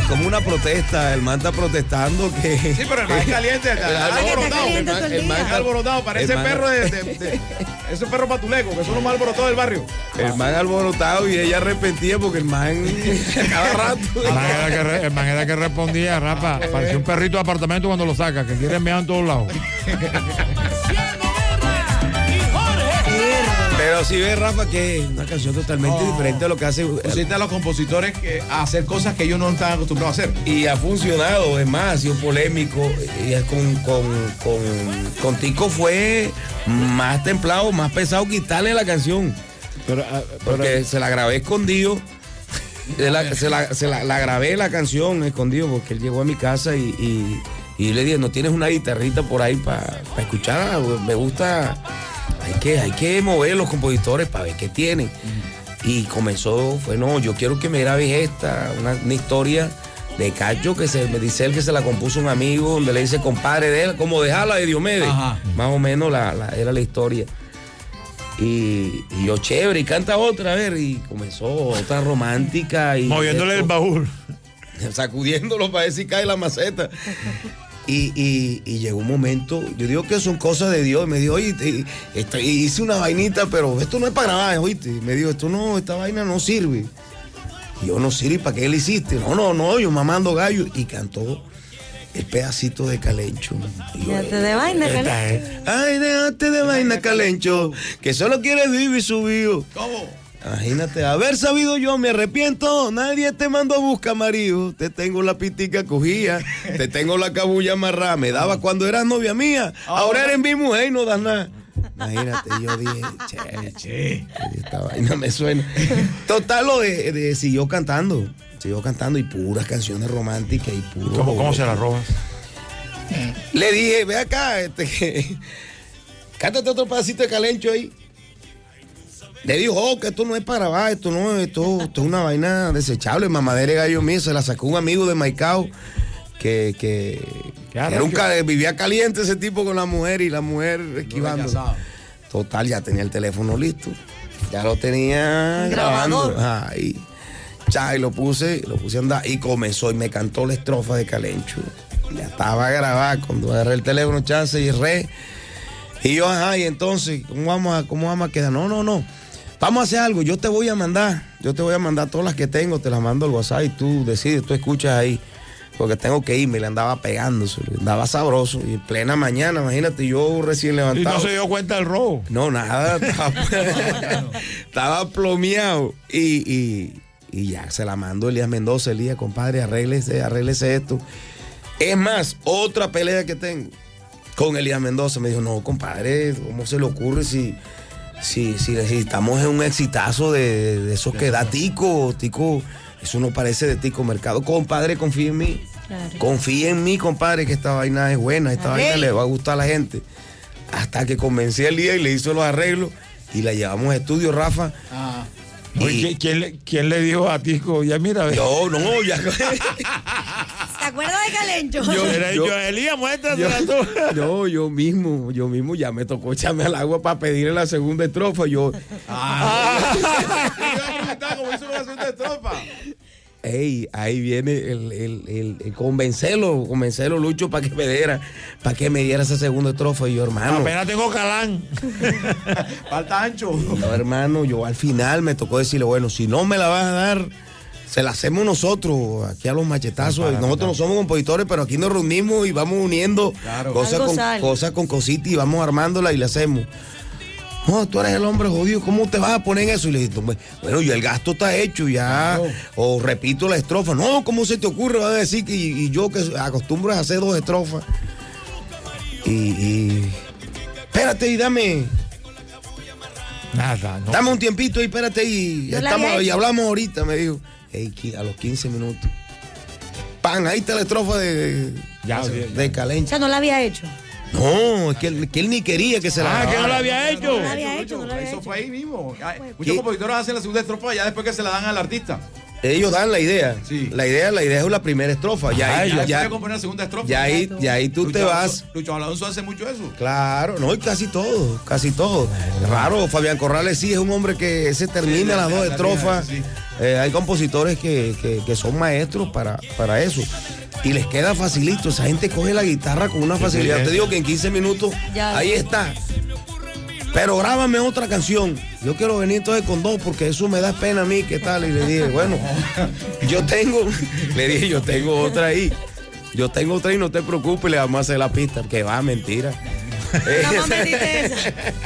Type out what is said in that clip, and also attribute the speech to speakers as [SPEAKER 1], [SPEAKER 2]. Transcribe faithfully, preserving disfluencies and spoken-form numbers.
[SPEAKER 1] es como una protesta, el man está protestando que...
[SPEAKER 2] Sí, pero el man es caliente, está alborotado. El man, el man está alborotado, parece man, perro de, de, de ese perro patuleco, que son los más alborotados del barrio.
[SPEAKER 1] El man alborotado y ella arrepentía porque el man cada rato.
[SPEAKER 3] El man era que, re, el man era que respondía, Rafa, parecía un perrito de apartamento cuando lo saca, que quiere enviar en todos lados.
[SPEAKER 1] Pero si ves, Rafa, que es una canción totalmente oh. diferente a lo que hace.
[SPEAKER 2] Pusiste a los compositores que, a hacer cosas que ellos no están acostumbrados a hacer.
[SPEAKER 1] Y ha funcionado, es más, ha sido polémico. Y con, con, con, con Tico fue más templado, más pesado quitarle la canción. Pero, uh, pero, porque se la grabé escondido. la, se la, se la, la grabé la canción escondido porque él llegó a mi casa y, y, y le dije, ¿no tienes una guitarrita por ahí para pa escuchar? Me gusta. Hay que, hay que mover los compositores para ver qué tienen. Uh-huh. Y comenzó, fue, no, yo quiero que me grabes esta, una, una historia de Cacho que se me dice él que se la compuso un amigo, donde le dice compadre de él, como dejarla de Diomedes. Ajá. Más o menos la, la, era la historia. Y, y yo, chévere, y canta otra, a ver, y comenzó otra romántica. Y
[SPEAKER 3] moviéndole esto, el baúl.
[SPEAKER 1] Sacudiéndolo para ver si cae la maceta. Y, y, y llegó un momento, yo digo que son cosas de Dios, me dijo, oye, te, te, hice una vainita, pero esto no es para grabar, oíste. Me dijo, esto no, esta vaina no sirve. Y yo, no sirve, ¿para qué le hiciste? No, no, no, yo mamando gallo. Y cantó el pedacito de Calencho.
[SPEAKER 4] Déjate de vaina, Calencho.
[SPEAKER 1] Ay, déjate de vaina, Calencho, que solo quieres vivir su vivo.
[SPEAKER 2] ¿Cómo?
[SPEAKER 1] Imagínate, haber sabido yo, me arrepiento. Nadie te mandó a buscar, marido. Te tengo la pitica cogía, te tengo la cabulla amarrada. Me daba cuando eras novia mía. Ahora eres mi mujer y no das nada. Imagínate, yo dije, che, che, esta vaina me suena. Total, lo de, de siguió cantando. Siguió cantando y puras canciones románticas y puro.
[SPEAKER 3] ¿Cómo, cómo se las robas?
[SPEAKER 1] Le dije, ve acá, este, cántate otro pedacito de Calencho ahí. Le dijo, oh, que esto no es para grabar, esto no esto, esto es una vaina desechable, mamadera de gallo mío, se la sacó un amigo de Maicao, que, que, que era un, vivía caliente ese tipo con la mujer y la mujer esquivando. Total, ya tenía el teléfono listo, ya lo tenía grabando. Ay, ya, y lo puse, lo puse a andar y comenzó y me cantó la estrofa de Calencho. Ya estaba grabada, cuando agarré el teléfono, chance y re. Y yo, ajá, y entonces, ¿cómo vamos a, cómo vamos a quedar? No, no, no. Vamos a hacer algo, yo te voy a mandar, yo te voy a mandar todas las que tengo, te las mando al WhatsApp y tú decides, tú escuchas ahí, porque tengo que irme, le andaba pegando, andaba sabroso, y en plena mañana, imagínate, yo recién levantado.
[SPEAKER 3] ¿Y no se dio cuenta del robo?
[SPEAKER 1] No, nada, estaba, estaba plomeado, y, y, y ya, se la mandó Elías Mendoza, Elías, compadre, arréglese, arréglese esto. Es más, otra pelea que tengo con Elías Mendoza, me dijo, no, compadre, ¿cómo se le ocurre si... Si, si necesitamos un exitazo de, de eso que da Tico, Tico, eso no parece de Tico Mercado. Compadre, confía en mí. Claro. Confía en mí, compadre, que esta vaina es buena, esta vaina le va a gustar a la gente. Hasta que convencí al día y le hizo los arreglos y la llevamos a estudio, Rafa. Ah.
[SPEAKER 3] Y... Oye, ¿quién, le, ¿quién le dijo a Tico? Ya mira, ve.
[SPEAKER 1] Yo, no, ya.
[SPEAKER 4] ¿Te acuerdas de Calencho?
[SPEAKER 3] Yo, yo, yo Elías, muéstrasela tú.
[SPEAKER 1] Yo, yo mismo, yo mismo ya me tocó echarme al agua para pedirle la segunda estrofa. Yo. Ah.
[SPEAKER 2] ¿Cómo hizo la segunda estrofa?
[SPEAKER 1] Ey, ahí viene el, el, el, el convencerlo, convencerlo, Lucho, para que me diera, para que me diera esa segunda estrofa. Y yo, hermano.
[SPEAKER 3] Apenas tengo calán.
[SPEAKER 2] Falta ancho.
[SPEAKER 1] No, hermano, yo al final me tocó decirle, bueno, si no me la vas a dar, se la hacemos nosotros, aquí a los machetazos. Para, nosotros para. No somos compositores, pero aquí nos reunimos y vamos uniendo claro. cosas, con, cosas con cositas y vamos armándola y la hacemos. No, tú eres el hombre jodido, ¿cómo te vas a poner en eso? Y le dije, bueno, ya el gasto está hecho, ya, claro. O repito la estrofa. No, ¿cómo se te ocurre? Va a decir que y, y yo que acostumbro a hacer dos estrofas. Y, y espérate y dame.
[SPEAKER 3] Nada, no.
[SPEAKER 1] Dame un tiempito y espérate y, no estamos, y hablamos ahorita, me dijo. Hey, a los quince minutos. Pan, ahí está la estrofa de,
[SPEAKER 3] ya,
[SPEAKER 1] de,
[SPEAKER 3] ya,
[SPEAKER 1] de Calencho.
[SPEAKER 4] O sea, no la había hecho.
[SPEAKER 1] No, es que él, que él ni quería que se la
[SPEAKER 3] Ah, que no la había hecho.
[SPEAKER 4] No la había hecho, no la había
[SPEAKER 2] Eso
[SPEAKER 4] hecho.
[SPEAKER 2] fue ahí mismo. Muchos compositores hacen la segunda estrofa ya después que se la dan al artista.
[SPEAKER 1] Ellos dan la idea.
[SPEAKER 2] Sí.
[SPEAKER 1] La idea, la idea es la primera estrofa. Ya,
[SPEAKER 2] ah,
[SPEAKER 1] ahí,
[SPEAKER 2] ya,
[SPEAKER 1] ya,
[SPEAKER 2] ya componer la segunda estrofa.
[SPEAKER 1] Ya ahí, ya ahí tú
[SPEAKER 2] Lucho
[SPEAKER 1] te
[SPEAKER 2] Alonso,
[SPEAKER 1] vas.
[SPEAKER 2] Lucho Alonso hace mucho eso.
[SPEAKER 1] Claro, no, y casi todo, casi todo. Raro, Fabián Corrales sí es un hombre que se termina sí, las dos estrofas. Sí. Eh, hay compositores que, que, que son maestros para, para eso. Y les queda facilito. Esa gente coge la guitarra con una facilidad.
[SPEAKER 3] sí,
[SPEAKER 1] Te digo que en quince minutos
[SPEAKER 4] Ya.
[SPEAKER 1] ahí está. Pero grábame otra canción. Yo quiero venir entonces con dos porque eso me da pena a mí. ¿Qué tal? Y le dije, bueno, yo tengo, le dije, yo tengo otra ahí. Yo tengo otra y no te preocupes, le vamos a hacer la pista. Que va, mentira.
[SPEAKER 4] Nada más me dijiste esa.